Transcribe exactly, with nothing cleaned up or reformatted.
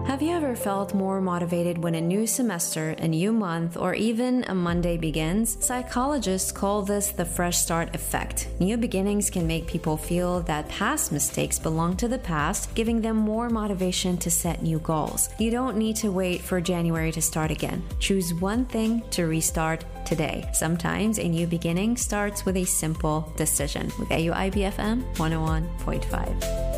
Have you ever felt more motivated when a new semester, a new month, or even a Monday begins? Psychologists call this the fresh start effect. New beginnings can make people feel that past mistakes belong to the past, giving them more motivation to set new goals. You don't need to wait for January to start again. Choose one thing to restart today. Sometimes a new beginning starts with a simple decision. With A U I B F M one oh one point five.